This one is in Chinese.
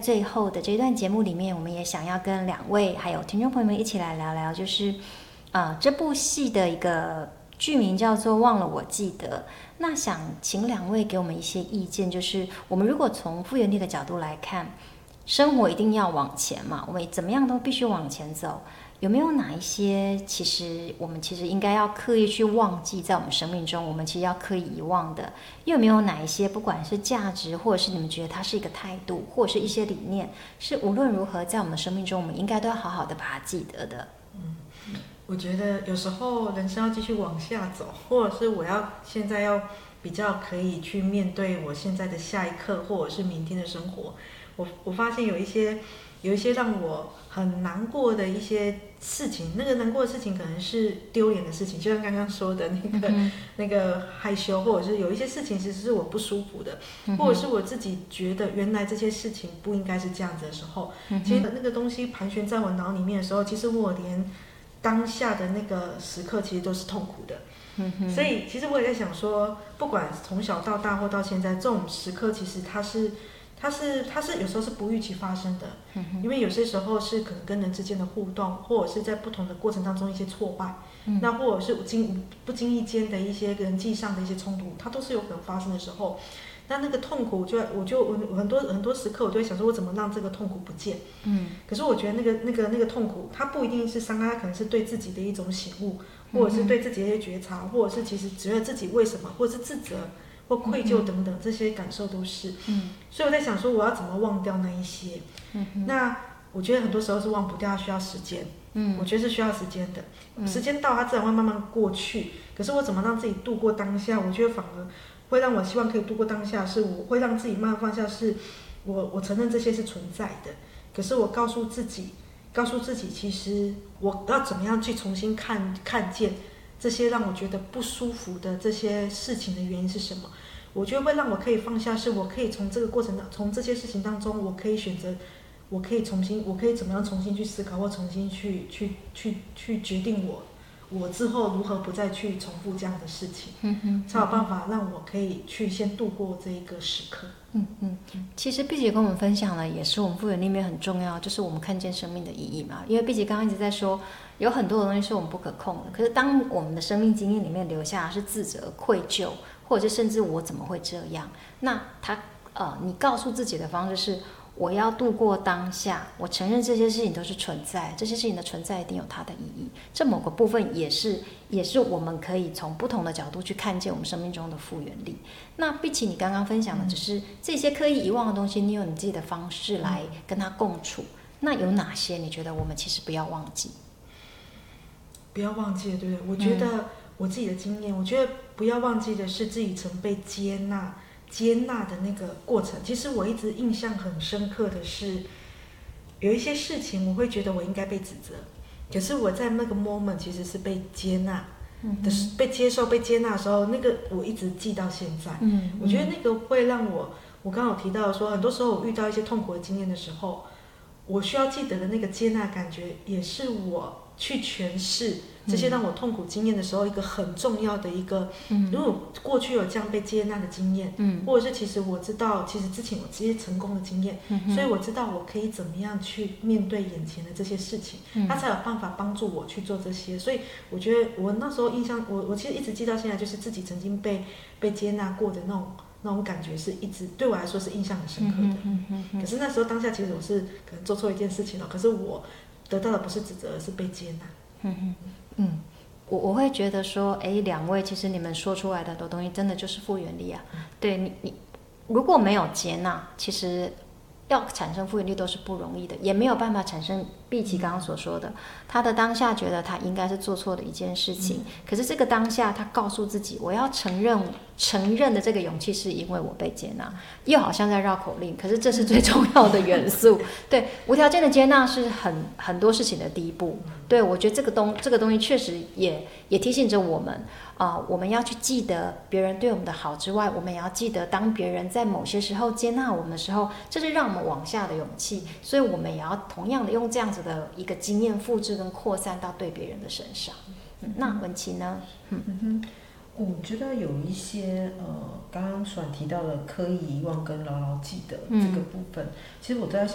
最后的这段节目里面，我们也想要跟2位还有听众朋友们一起来聊聊，就是这部戏的一个剧名叫做《忘了我记得》。那想请2位给我们一些意见，就是我们如果从复原力的角度来看，生活一定要往前嘛，我们怎么样都必须往前走。有没有哪一些我们其实应该要刻意去忘记，在我们生命中我们其实要刻意遗忘的？又有没有哪一些不管是价值，或者是你们觉得它是一个态度，或者是一些理念，是无论如何在我们生命中我们应该都要好好的把它记得的？ 我觉得有时候人生要继续往下走，或者是现在要比较可以去面对我现在的下一刻，或者是明天的生活。我发现有一些让我很难过的一些事情，那个难过的事情可能是丢脸的事情，就像刚刚说的那个害羞，或者是有一些事情其实是我不舒服的，或者是我自己觉得原来这些事情不应该是这样子的时候，其实那个东西盘旋在我脑里面的时候，其实我连当下的那个时刻其实都是痛苦的。所以其实我也在想说，不管从小到大或到现在，这种时刻其实它是有时候是不预期发生的，因为有些时候是可能跟人之间的互动，或者是在不同的过程当中一些挫败，那或者是不经意间的一些人际上的一些冲突，它都是有可能发生的时候。那个痛苦我很多时刻我都会想说，我怎么让这个痛苦不见？可是我觉得那个痛苦，它不一定是伤害，它可能是对自己的一种醒悟，或者是对自己的一些觉察，或者是其实觉得自己为什么，或者是自责或愧疚等等，这些感受都是。所以我在想说，我要怎么忘掉那一些？那我觉得很多时候是忘不掉，需要时间。我觉得是需要时间的，时间到它自然会慢慢过去。可是我怎么让自己度过当下？我觉得反而会让我希望可以度过当下，是我会让自己慢慢放下，是我承认这些是存在的。可是我告诉自己，其实我要怎么样去重新看见这些让我觉得不舒服的这些事情的原因是什么？我觉得会让我可以放下，是我可以从这个过程从这些事情当中，我可以选择，我可以怎么样重新去思考，或重新去决定我之后如何不再去重复这样的事情，才有办法让我可以去先度过这一个时刻。 其实碧姐跟我们分享的也是我们复原里面很重要，就是我们看见生命的意义嘛。因为碧姐刚刚一直在说，有很多的东西是我们不可控的，可是当我们的生命经验里面留下的是自责、愧疚，或者是甚至我怎么会这样，那你告诉自己的方式是，我要度过当下，我承认这些事情都是存在，这些事情的存在一定有它的意义。这某个部分也是我们可以从不同的角度去看见我们生命中的复原力。那比起你刚刚分享的只是这些刻意遗忘的东西，你有你自己的方式来跟它共处，那有哪些你觉得我们其实不要忘记？ 不要忘记了，对不对？我觉得我自己的经验，我觉得不要忘记的是自己曾被接纳的那个过程。其实我一直印象很深刻的是，有一些事情我会觉得我应该被指责，可是我在那个 moment 其实是被接纳的，被接受、被接纳的时候，那个我一直记到现在。我觉得那个会让我刚刚有提到说，很多时候我遇到一些痛苦的经验的时候，我需要记得的那个接纳感觉，也是我去诠释这些让我痛苦经验的时候一个很重要的一个。如果过去有这样被接纳的经验，或者是其实我知道，其实之前有这些成功的经验，所以我知道我可以怎么样去面对眼前的这些事情，他才有办法帮助我去做这些。所以我觉得我那时候印象，我其实一直记到现在，就是自己曾经被接纳过的那种感觉，是一直对我来说是印象很深刻的。可是那时候当下其实我是可能做错一件事情了，可是我得到的不是指责，而是被接纳。 我会觉得说，2位其实你们说出来的很多东西真的就是复原力啊。对你如果没有接纳，其实要产生复原力都是不容易的，也没有办法产生碧琪刚刚所说的，他的当下觉得他应该是做错的一件事情，可是这个当下他告诉自己，我要承认的这个勇气是因为我被接纳，又好像在绕口令，可是这是最重要的元素。对，无条件的接纳是很多事情的第一步。对，我觉得这个东西确实也提醒着我们我们要去记得别人对我们的好之外，我们也要记得当别人在某些时候接纳我们的时候，这是让我们往下的勇气，所以我们也要同样的用这样子的一个经验复制跟扩散到对别人的身上。那文琪呢？ 我觉得有一些刚刚所提到的刻意遗忘跟牢牢记得这个部分，其实我在